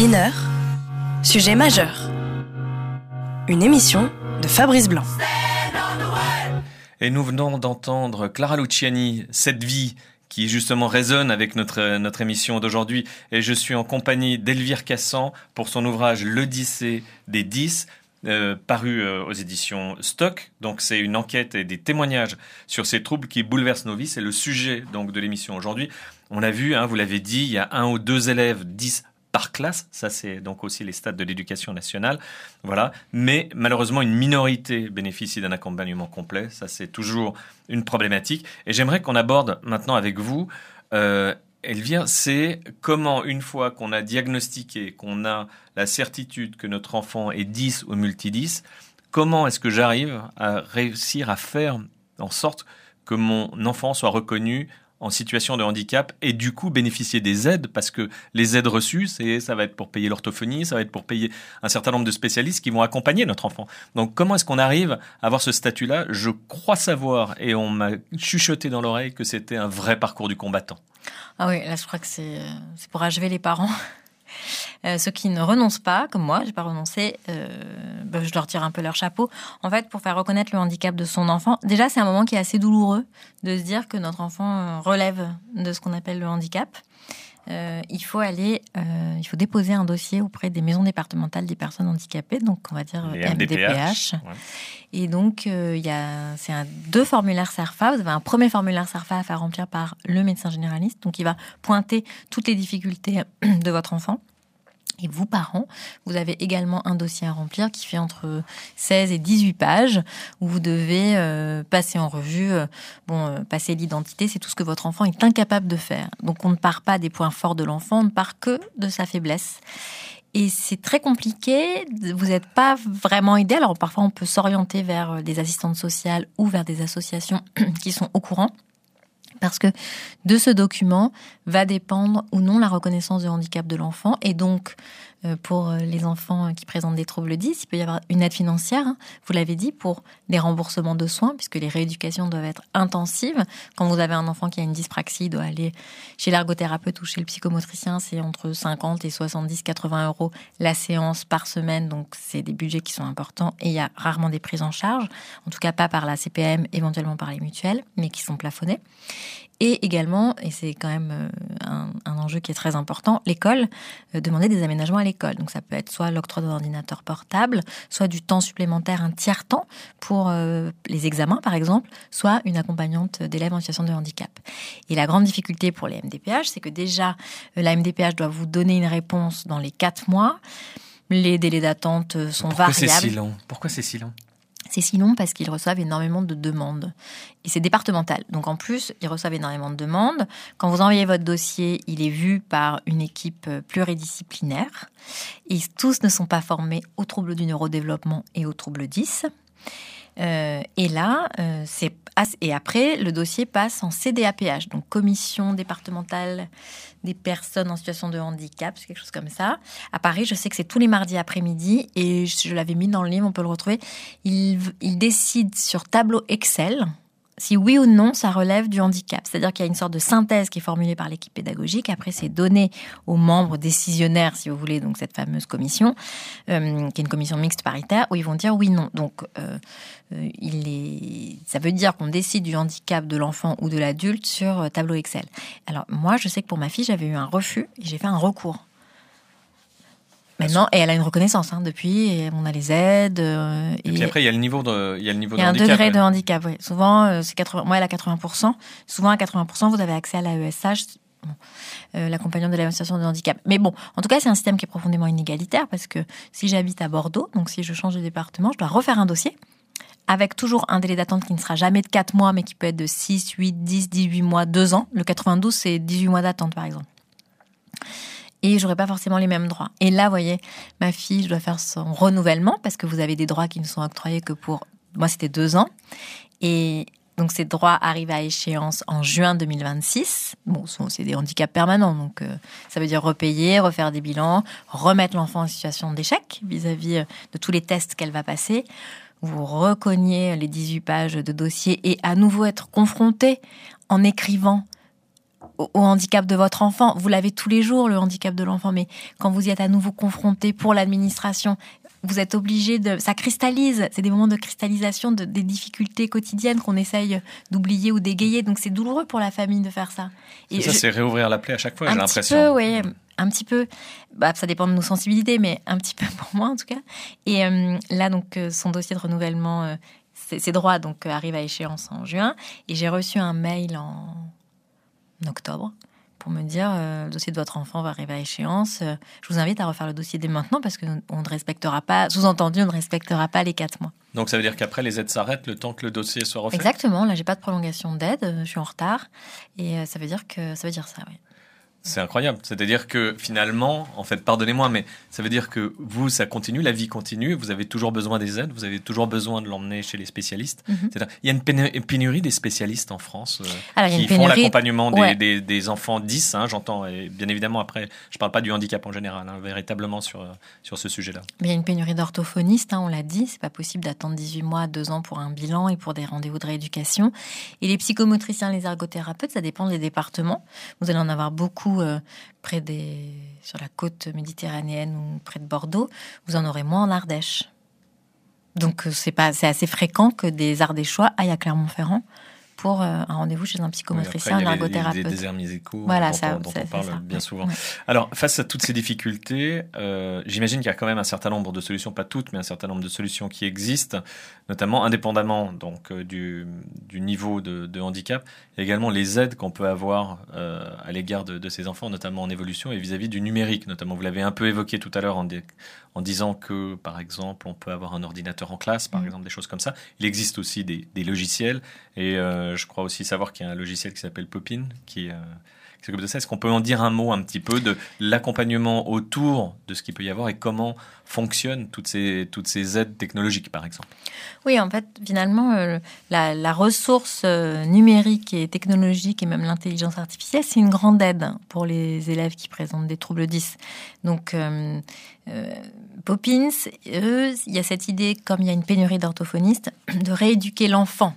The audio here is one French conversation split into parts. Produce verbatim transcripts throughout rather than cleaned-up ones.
Mineur, sujet majeur. Une émission de Fabrice Blanc. Et nous venons d'entendre Clara Luciani, Cette vie, qui justement résonne avec notre, notre émission d'aujourd'hui. Et je suis en compagnie d'Elvire Cassan pour son ouvrage L'Odyssée des dix, euh, paru euh, aux éditions Stock. Donc c'est une enquête et des témoignages sur ces troubles qui bouleversent nos vies. C'est le sujet donc de l'émission aujourd'hui. On l'a vu, hein, vous l'avez dit, il y a un ou deux élèves, dix par classe. Ça, c'est donc aussi les stats de l'éducation nationale. Voilà. Mais malheureusement, une minorité bénéficie d'un accompagnement complet. Ça, c'est toujours une problématique. Et j'aimerais qu'on aborde maintenant avec vous, euh, Elvire, c'est comment, une fois qu'on a diagnostiqué, qu'on a la certitude que notre enfant est dix ou multi-dix, comment est-ce que j'arrive à réussir à faire en sorte que mon enfant soit reconnu en situation de handicap et du coup bénéficier des aides, parce que les aides reçues, c'est, ça va être pour payer l'orthophonie, ça va être pour payer un certain nombre de spécialistes qui vont accompagner notre enfant. Donc comment est-ce qu'on arrive à avoir ce statut-là ? Je crois savoir, et on m'a chuchoté dans l'oreille, que c'était un vrai parcours du combattant. Ah oui, là je crois que c'est, c'est pour achever les parents. Euh, ceux qui ne renoncent pas, comme moi, j'ai pas renoncé, euh, ben, je leur tire un peu leur chapeau. En fait, pour faire reconnaître le handicap de son enfant, déjà c'est un moment qui est assez douloureux de se dire que notre enfant relève de ce qu'on appelle le handicap. Euh, il faut aller, euh, il faut déposer un dossier auprès des maisons départementales des personnes handicapées, donc on va dire les M D P H. M D P H. Ouais. Et donc euh, il y a, c'est un, deux formulaires CERFA. Vous avez un premier formulaire CERFA à faire remplir par le médecin généraliste, donc il va pointer toutes les difficultés de votre enfant. Et vous, parents, vous avez également un dossier à remplir qui fait entre seize et dix-huit pages où vous devez euh, passer en revue, euh, bon, euh, passer l'identité, c'est tout ce que votre enfant est incapable de faire. Donc on ne part pas des points forts de l'enfant, on ne part que de sa faiblesse. Et c'est très compliqué, vous n'êtes pas vraiment aidé. Alors parfois on peut s'orienter vers des assistantes sociales ou vers des associations qui sont au courant. Parce que de ce document va dépendre ou non la reconnaissance de handicap de l'enfant. Et donc, euh, pour les enfants qui présentent des troubles dix, il peut y avoir une aide financière, hein, vous l'avez dit, pour les remboursements de soins, puisque les rééducations doivent être intensives. Quand vous avez un enfant qui a une dyspraxie, il doit aller chez l'ergothérapeute ou chez le psychomotricien, c'est entre cinquante et soixante-dix, quatre-vingts euros la séance par semaine. Donc, c'est des budgets qui sont importants et il y a rarement des prises en charge. En tout cas, pas par la C P M, éventuellement par les mutuelles, mais qui sont plafonnés. Et également, et c'est quand même un, un enjeu qui est très important, l'école, euh, demander des aménagements à l'école. Donc ça peut être soit l'octroi d'un ordinateur portable, soit du temps supplémentaire, un tiers-temps pour euh, les examens par exemple, soit une accompagnante d'élèves en situation de handicap. Et la grande difficulté pour les M D P H, c'est que déjà, euh, la M D P H doit vous donner une réponse dans les quatre mois. Les délais d'attente sont Pourquoi variables. C'est si long ? Pourquoi c'est si long ? C'est si long parce qu'ils reçoivent énormément de demandes. Et c'est départemental. Donc en plus, ils reçoivent énormément de demandes. Quand vous envoyez votre dossier, il est vu par une équipe pluridisciplinaire. Et tous ne sont pas formés aux troubles du neurodéveloppement et aux troubles dix. Euh, et là, euh, c'est et après, le dossier passe en C D A P H, donc Commission départementale des personnes en situation de handicap, c'est quelque chose comme ça. À Paris, je sais que c'est tous les mardis après-midi, et je, je l'avais mis dans le livre, on peut le retrouver. Ils, ils décident sur tableau Excel si oui ou non ça relève du handicap. C'est-à-dire qu'il y a une sorte de synthèse qui est formulée par l'équipe pédagogique. Après, c'est donné aux membres décisionnaires, si vous voulez, donc cette fameuse commission, euh, qui est une commission mixte paritaire, où ils vont dire oui, non. Donc, euh, euh, il est... ça veut dire qu'on décide du handicap de l'enfant ou de l'adulte sur euh, tableau Excel. Alors, moi, je sais que pour ma fille, j'avais eu un refus et j'ai fait un recours. Maintenant, et elle a une reconnaissance hein, depuis, et on a les aides. Euh, et, et puis après, il y a le niveau de, il y a le niveau de handicap. Il y a un degré ouais. de handicap, oui. Souvent, euh, c'est quatre-vingts, moi, elle a quatre-vingts pour cent. Souvent, à quatre-vingts pour cent, vous avez accès à l'A E S H, bon, euh, l'accompagnant de la situation de handicap. Mais bon, en tout cas, c'est un système qui est profondément inégalitaire, parce que si j'habite à Bordeaux, donc si je change de département, je dois refaire un dossier, avec toujours un délai d'attente qui ne sera jamais de quatre mois, mais qui peut être de six, huit, dix, dix-huit mois, deux ans. Le quatre-vingt-douze, c'est dix-huit mois d'attente, par exemple. Et j'aurais pas forcément les mêmes droits. Et là, vous voyez, ma fille, je dois faire son renouvellement parce que vous avez des droits qui ne sont octroyés que pour... Moi, c'était deux ans. Et donc, ces droits arrivent à échéance en juin deux mille vingt-six. Bon, c'est des handicaps permanents. Donc, euh, ça veut dire repayer, refaire des bilans, remettre l'enfant en situation d'échec vis-à-vis de tous les tests qu'elle va passer. Vous recognez les dix-huit pages de dossier et à nouveau être confronté en écrivant au, au handicap de votre enfant. Vous l'avez tous les jours, le handicap de l'enfant, mais quand vous y êtes à nouveau confronté pour l'administration, vous êtes obligé de... Ça cristallise, c'est des moments de cristallisation de, des difficultés quotidiennes qu'on essaye d'oublier ou d'égayer. Donc c'est douloureux pour la famille de faire ça. Et ça, je... c'est réouvrir la plaie à chaque fois, j'ai l'impression. Un petit peu, oui. Un petit peu. Bah, ça dépend de nos sensibilités, mais un petit peu pour moi en tout cas. Et euh, là, donc, euh, son dossier de renouvellement, euh, ses, ses droits donc, euh, arrivent à échéance en juin. Et j'ai reçu un mail en, en octobre pour me dire euh, le dossier de votre enfant va arriver à échéance. Euh, je vous invite à refaire le dossier dès maintenant parce qu'on ne respectera pas, sous-entendu, on ne respectera pas les quatre mois. Donc ça veut dire qu'après les aides s'arrêtent le temps que le dossier soit refait ? Exactement. Là, j'ai pas de prolongation d'aide. Je suis en retard et euh, ça veut dire que ça veut dire ça, oui. C'est incroyable. C'est-à-dire que finalement, en fait, pardonnez-moi, mais ça veut dire que vous, ça continue, la vie continue, vous avez toujours besoin des aides, vous avez toujours besoin de l'emmener chez les spécialistes. Mm-hmm. C'est-à-dire, il y a une pénurie des spécialistes en France euh, Alors, qui pénurie... font l'accompagnement des, ouais. des, des enfants dix, hein, j'entends. Et bien évidemment, après, je ne parle pas du handicap en général, hein, véritablement sur, sur ce sujet-là. Mais il y a une pénurie d'orthophonistes, hein, on l'a dit. C'est pas possible d'attendre dix-huit mois, deux ans pour un bilan et pour des rendez-vous de rééducation. Et les psychomotriciens, les ergothérapeutes, ça dépend des départements. Vous allez en avoir beaucoup euh, près des, sur la côte méditerranéenne ou près de Bordeaux, vous en aurez moins en Ardèche. Donc c'est, pas, c'est assez fréquent que des Ardéchois aillent à Clermont-Ferrand pour euh, un rendez-vous chez un psychomotricien, oui, un ergothérapeute. Il y a des déserts musicaux voilà, dont, ça, on, dont ça, on parle ça, bien ouais. souvent. Ouais. Alors, face à toutes ces difficultés, euh, j'imagine qu'il y a quand même un certain nombre de solutions, pas toutes, mais un certain nombre de solutions qui existent, notamment indépendamment donc, euh, du, du niveau de, de handicap. Il y a également les aides qu'on peut avoir euh, à l'égard de, de ces enfants, notamment en évolution et vis-à-vis du numérique, notamment. Vous l'avez un peu évoqué tout à l'heure en, dé, en disant que, par exemple, on peut avoir un ordinateur en classe, par mmh. exemple, des choses comme ça. Il existe aussi des, des logiciels et euh, je crois aussi savoir qu'il y a un logiciel qui s'appelle Popin qui, euh, qui s'occupe de ça. Est-ce qu'on peut en dire un mot un petit peu de l'accompagnement autour de ce qu'il peut y avoir et comment fonctionnent toutes ces, toutes ces aides technologiques, par exemple ? Oui, en fait, finalement, euh, la, la ressource euh, numérique et technologique et même l'intelligence artificielle, c'est une grande aide pour les élèves qui présentent des troubles dys. Donc, euh, euh, Poppins, eux, il y a cette idée, comme il y a une pénurie d'orthophonistes, de rééduquer l'enfant.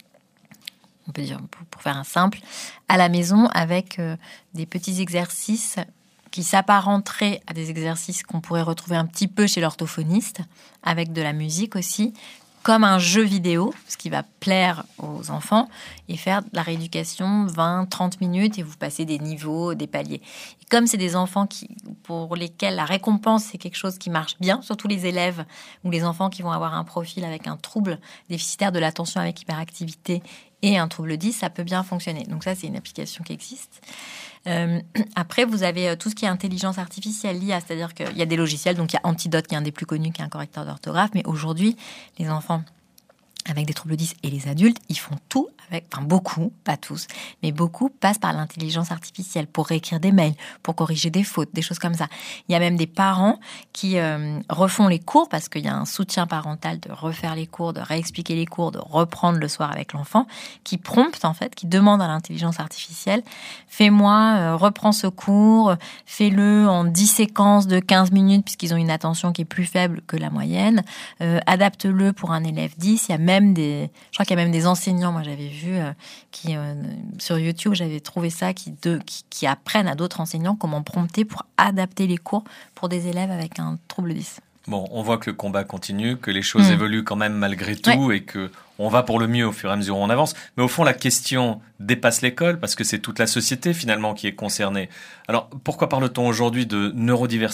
On peut dire, pour, pour faire un simple, à la maison avec euh, des petits exercices qui s'apparenteraient à des exercices qu'on pourrait retrouver un petit peu chez l'orthophoniste, avec de la musique aussi, comme un jeu vidéo, ce qui va plaire aux enfants, et faire de la rééducation vingt à trente minutes, et vous passez des niveaux, des paliers. Et comme c'est des enfants qui, pour lesquels la récompense, c'est quelque chose qui marche bien, surtout les élèves ou les enfants qui vont avoir un profil avec un trouble déficitaire de l'attention avec hyperactivité et un trouble dys, ça peut bien fonctionner. Donc ça, c'est une application qui existe. Euh, après, vous avez tout ce qui est intelligence artificielle, l'I A, c'est-à-dire qu'il y a des logiciels, donc il y a Antidote qui est un des plus connus, qui est un correcteur d'orthographe, mais aujourd'hui, les enfants avec des troubles dys et les adultes, ils font tout avec, enfin beaucoup, pas tous, mais beaucoup passent par l'intelligence artificielle pour réécrire des mails, pour corriger des fautes, des choses comme ça. Il y a même des parents qui euh, refont les cours parce qu'il y a un soutien parental de refaire les cours, de réexpliquer les cours, de reprendre le soir avec l'enfant, qui prompte en fait, qui demande à l'intelligence artificielle, fais-moi, euh, reprends ce cours, fais-le en dix séquences de quinze minutes puisqu'ils ont une attention qui est plus faible que la moyenne, euh, adapte-le pour un élève dys. Il y a même des, je crois qu'il y a même des enseignants, moi j'avais vu, euh, qui euh, sur YouTube, j'avais trouvé ça, qui, de, qui, qui apprennent à d'autres enseignants comment prompter pour adapter les cours pour des élèves avec un trouble dys. Bon, on voit que le combat continue, que les choses mmh. évoluent quand même malgré tout ouais. et que on va pour le mieux au fur et à mesure où on avance. Mais au fond, la question dépasse l'école parce que c'est toute la société finalement qui est concernée. Alors, pourquoi parle-t-on aujourd'hui de neurodiversité ?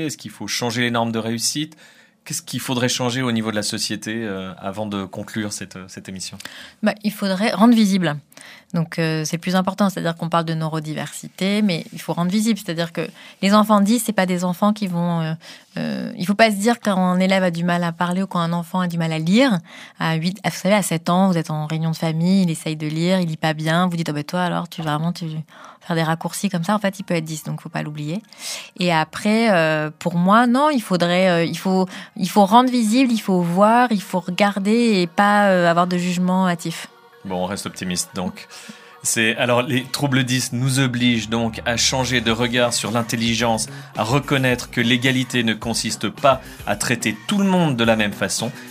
Est-ce qu'il faut changer les normes de réussite ? Qu'est-ce qu'il faudrait changer au niveau de la société euh, avant de conclure cette, cette émission ? Bah, il faudrait rendre visible. Donc, euh, c'est le plus important. C'est-à-dire qu'on parle de neurodiversité, mais il faut rendre visible. C'est-à-dire que les enfants dys, c'est pas des enfants qui vont... Euh, euh, il faut pas se dire quand un élève a du mal à parler ou quand un enfant a du mal à lire. À huit, vous savez, à sept ans, vous êtes en réunion de famille, il essaye de lire, il lit pas bien. Vous dites, oh ben toi, alors, tu vas vraiment tu faire des raccourcis comme ça. En fait, il peut être dys, donc faut pas l'oublier. Et après, euh, pour moi, non, il faudrait... Euh, il faut... Il faut rendre visible, il faut voir, il faut regarder et pas euh, avoir de jugement hâtif. Bon, on reste optimiste donc. C'est, alors, les troubles dys nous obligent donc à changer de regard sur l'intelligence, à reconnaître que l'égalité ne consiste pas à traiter tout le monde de la même façon,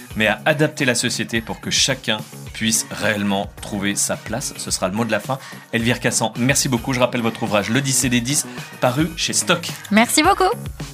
mais à adapter la société pour que chacun puisse réellement trouver sa place. Ce sera le mot de la fin. Elvire Cassan, merci beaucoup. Je rappelle votre ouvrage L'Odyssée des dix, paru chez Stock. Merci beaucoup.